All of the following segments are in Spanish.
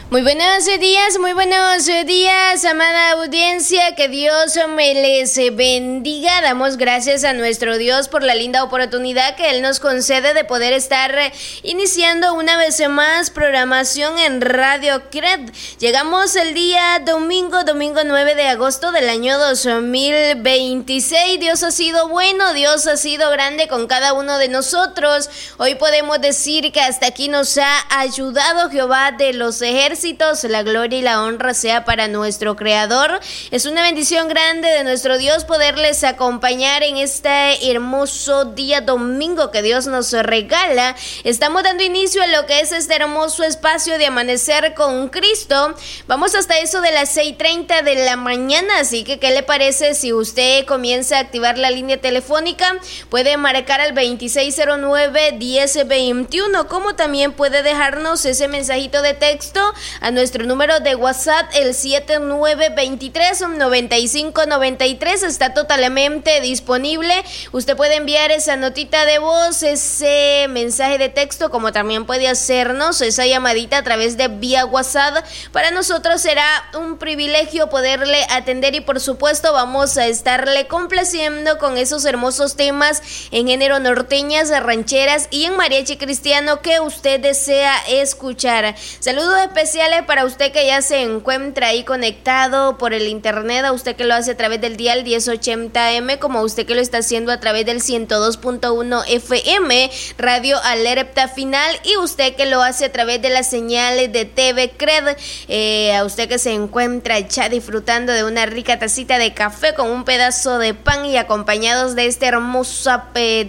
Muy buenos días, amada audiencia, que Dios me les bendiga. Damos gracias a nuestro Dios por la linda oportunidad que Él nos concede de poder estar iniciando una vez más programación en Radio CRED. Llegamos el día domingo 9 de agosto del año 2026. Dios ha sido bueno, Dios ha sido grande con cada uno de nosotros. Hoy podemos decir que hasta aquí nos ha ayudado Jehová de los ejércitos. La gloria y la honra sea para nuestro Creador. Es una bendición grande de nuestro Dios poderles acompañar en este hermoso día domingo que Dios nos regala. Estamos dando inicio a lo que es este hermoso espacio de Amanecer con Cristo. Vamos hasta eso de las 6:30 de la mañana, así que ¿qué le parece si usted comienza a activar la línea telefónica? Puede marcar al 2609-1021, como también puede dejarnos ese mensajito de texto a nuestro número de WhatsApp, el 7923-9593. Está totalmente disponible. Usted puede enviar esa notita de voz, ese mensaje de texto, como también puede hacernos esa llamadita a través de vía WhatsApp. Para nosotros será un privilegio poderle atender y por supuesto vamos a estarle complaciendo con esos hermosos temas en género norteñas, rancheras y en mariachi cristiano que usted desea escuchar. Saludos especiales para usted que ya se encuentra ahí conectado por el internet, a usted que lo hace a través del dial 1080M, como a usted que lo está haciendo a través del 102.1 FM, Radio Alerta Final, y usted que lo hace a través de las señales de TV CRED, a usted que se encuentra ya disfrutando de una rica tacita de café con un pedazo de pan y acompañados de esta hermosa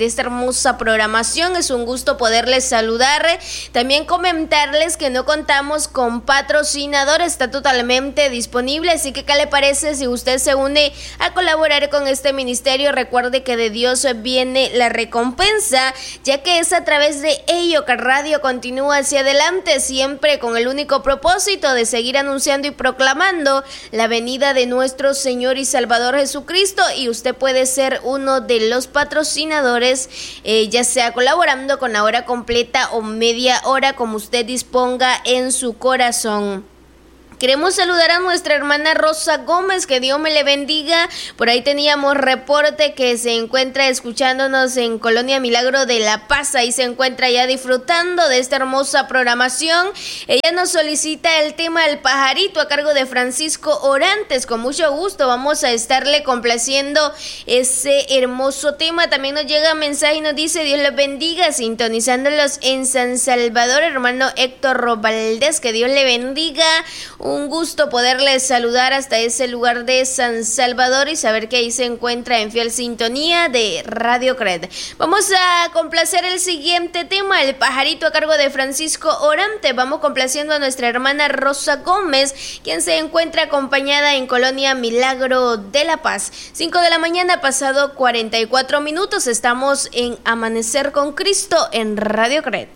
programación. Es un gusto poderles saludar. También comentarles que no contamos con patrocinador, está totalmente disponible, así que ¿qué le parece si usted se une a colaborar con este ministerio? Recuerde que de Dios viene la recompensa, ya que es a través de ello que Radio continúa hacia adelante, siempre con el único propósito de seguir anunciando y proclamando la venida de nuestro Señor y Salvador Jesucristo, y usted puede ser uno de los patrocinadores, ya sea colaborando con la hora completa o media hora, como usted disponga en su corazón. Queremos saludar a nuestra hermana Rosa Gómez, que Dios me le bendiga. Por ahí teníamos reporte que se encuentra escuchándonos en Colonia Milagro de La Paz. Ahí se encuentra ya disfrutando de esta hermosa programación. Ella nos solicita el tema El Pajarito a cargo de Francisco Orantes. Con mucho gusto vamos a estarle complaciendo ese hermoso tema. También nos llega un mensaje y nos dice: Dios les bendiga, sintonizándolos en San Salvador, hermano Héctor Valdés, que Dios le bendiga. Un gusto poderles saludar hasta ese lugar de San Salvador y saber que ahí se encuentra en fiel sintonía de Radio CRED. Vamos a complacer el siguiente tema, El Pajarito a cargo de Francisco Orante. Vamos complaciendo a nuestra hermana Rosa Gómez, quien se encuentra acompañada en Colonia Milagro de La Paz. 5 de la mañana pasado 44 minutos. Estamos en Amanecer con Cristo en Radio CRED.